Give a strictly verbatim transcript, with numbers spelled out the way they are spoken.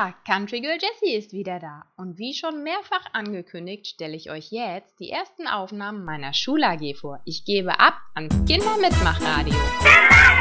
Ja, Country Girl Jessie ist wieder da. Und wie schon mehrfach angekündigt, stelle ich euch jetzt die ersten Aufnahmen meiner Schul-A G vor. Ich gebe ab ans Kindermitmachradio.